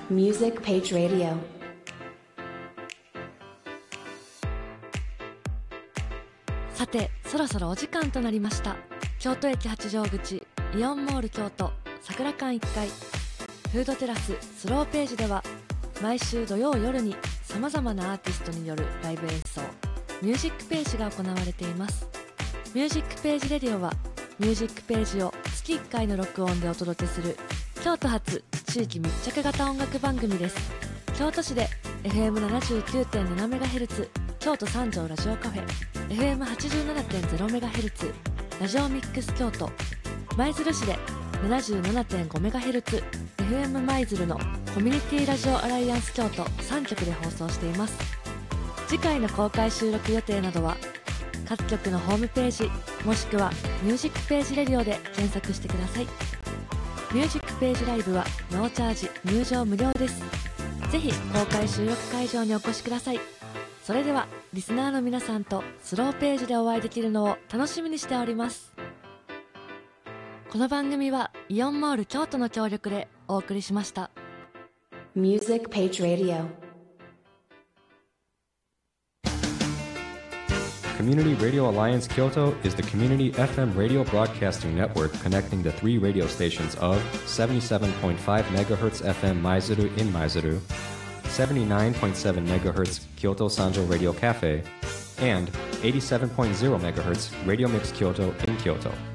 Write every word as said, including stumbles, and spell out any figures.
Music Page Radio。 さてそろそろお時間となりました。京都駅八丈口イオンモール京都桜館いっかいフードテラススローページでは毎週土曜夜にさまざまなアーティストによるライブ演奏ミュージックページが行われています。ミュージックページレディオはミュージックページを月いっかいの録音でお届けする京都発地域密着型音楽番組です。京都市で エフエムななじゅうきゅうてんななメガヘルツ 京都三条ラジオカフェ エフエムはちじゅうななてんゼロメガヘルツ ラジオミックス京都舞鶴市で ななじゅうななてんごメガヘルツ エフエム 舞鶴のコミュニティラジオアライアンス京都さんきょくで放送しています。次回の公開収録予定などは各局のホームページもしくはミュージックページレディオで検索してください。ミュージックページライブはノーチャージ入場無料です。ぜひ公開収録会場にお越しください。それではリスナーの皆さんとスローページでお会いできるのを楽しみにしております。この番組はイオンモール京都の協力でお送りしました。 Music Page Radio。 Community Radio Alliance Kyoto is the community F M radio broadcasting network connecting the three radio stations of seventy-seven point five megahertz F M Maizuru in Maizuru, seventy-nine point seven megahertz Kyoto Sanjo Radio Cafe, and eighty-seven point zero megahertz Radio Mix Kyoto in Kyoto.